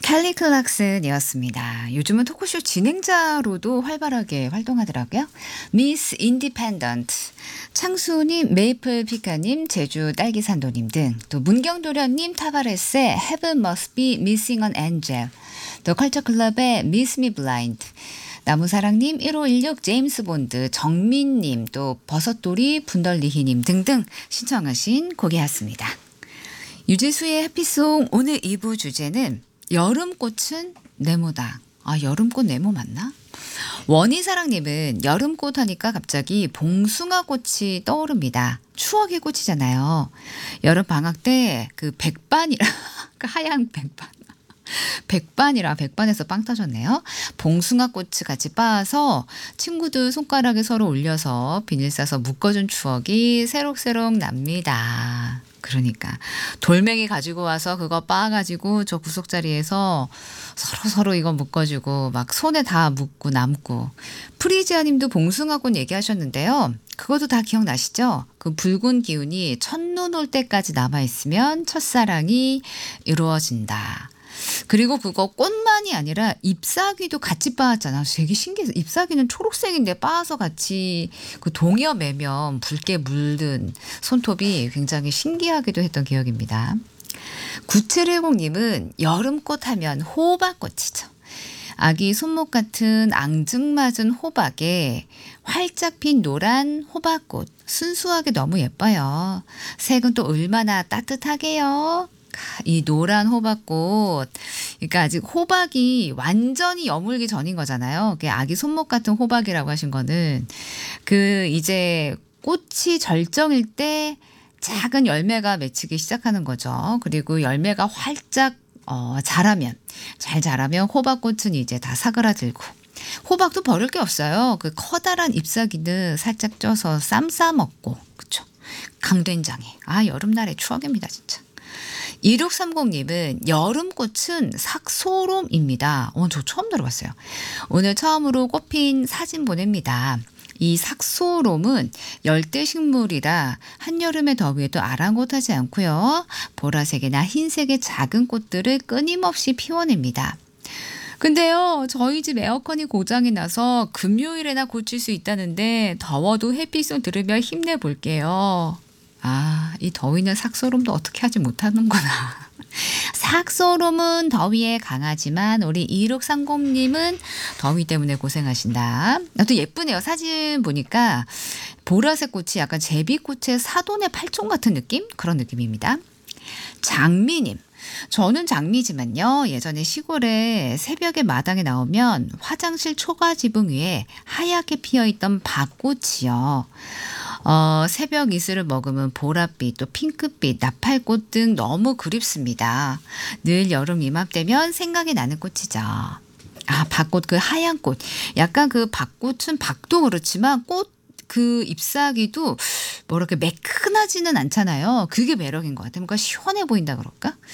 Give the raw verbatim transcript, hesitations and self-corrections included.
켈리 클락슨이었습니다. 요즘은 토크쇼 진행자로도 활발하게 활동하더라고요. 미스 인디펜던트, 창수님, 메이플 피카님, 제주 딸기산도님 등, 또 문경도련님, 타바레스의 Heaven Must Be Missing an Angel, 또 컬처클럽의 Miss Me Blind, 나무사랑님, 일오일육, 제임스 본드, 정민님, 또 버섯돌이, 분덜리히님 등등 신청하신 곡이었습니다. 유재수의 해피송 오늘 이 부 주제는 여름꽃은 네모다. 아, 여름꽃 네모 맞나? 원희사랑님은 여름꽃 하니까 갑자기 봉숭아꽃이 떠오릅니다. 추억의 꽃이잖아요. 여름 방학 때 그 백반이라 그 하얀 백반. 백반이라 백반에서 빵 터졌네요. 봉숭아꽃을 같이 빻아서 친구들 손가락에 서로 올려서 비닐 싸서 묶어준 추억이 새록새록 납니다. 그러니까 돌멩이 가지고 와서 그거 빻아가지고 저 구석자리에서 서로 서로 이거 묶어주고 막 손에 다 묶고 남고. 프리지아님도 봉숭아꽃 얘기하셨는데요. 그것도 다 기억나시죠? 그 붉은 기운이 첫눈 올 때까지 남아있으면 첫사랑이 이루어진다. 그리고 그거 꽃만이 아니라 잎사귀도 같이 빻았잖아. 되게 신기해서 잎사귀는 초록색인데 빻아서 같이 그 동여 매면 붉게 물든 손톱이 굉장히 신기하기도 했던 기억입니다. 구칠일공님은 여름꽃 하면 호박꽃이죠. 아기 손목 같은 앙증맞은 호박에 활짝 핀 노란 호박꽃. 순수하게 너무 예뻐요. 색은 또 얼마나 따뜻하게요. 이 노란 호박꽃, 그러니까 아직 호박이 완전히 여물기 전인 거잖아요. 아기 손목 같은 호박이라고 하신 거는 그 이제 꽃이 절정일 때 작은 열매가 맺히기 시작하는 거죠. 그리고 열매가 활짝 어, 자라면 잘 자라면 호박꽃은 이제 다 사그라들고, 호박도 버릴 게 없어요. 그 커다란 잎사귀는 살짝 쪄서 쌈 싸 먹고, 그쵸? 강된장에. 아, 여름날의 추억입니다, 진짜. 이육삼공님은 여름꽃은 삭소롬입니다. 어, 저 처음 들어봤어요. 오늘 처음으로 꽃핀 사진 보냅니다. 이 삭소롬은 열대식물이라 한여름의 더위에도 아랑곳하지 않고요. 보라색이나 흰색의 작은 꽃들을 끊임없이 피워냅니다. 근데요, 저희 집 에어컨이 고장이 나서 금요일에나 고칠 수 있다는데 더워도 햇빛송 들으며 힘내볼게요. 아, 이 더위는 삭소롬도 어떻게 하지 못하는구나. 삭소롬은 더위에 강하지만 우리 이육삼공님은 더위 때문에 고생하신다. 또 예쁘네요. 사진 보니까 보라색 꽃이 약간 제비꽃의 사돈의 팔종 같은 느낌? 그런 느낌입니다. 장미님. 저는 장미지만요. 예전에 시골에 새벽에 마당에 나오면 화장실 초가 지붕 위에 하얗게 피어있던 밭꽃이요. 어, 새벽 이슬을 먹으면 보랏빛, 또 핑크빛, 나팔꽃 등 너무 그립습니다. 늘 여름 이맘때면 생각이 나는 꽃이죠. 아, 밭꽃, 그 하얀 꽃. 약간 그 밭꽃은 밭도 그렇지만 꽃 그 잎사귀도 뭐 이렇게 매끈하지는 않잖아요. 그게 매력인 것 같아요. 뭔가 시원해 보인다 그럴까?